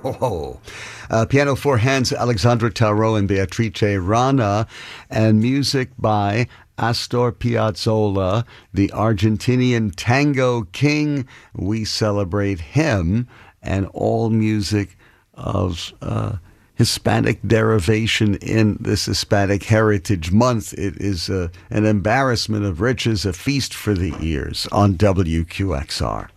Oh, piano for hands, Alexandra Tarot and Beatrice Rana, and music by Astor Piazzolla, the Argentinian tango king. We celebrate him, and all music of Hispanic derivation in this Hispanic Heritage Month. It is an embarrassment of riches, a feast for the ears on WQXR.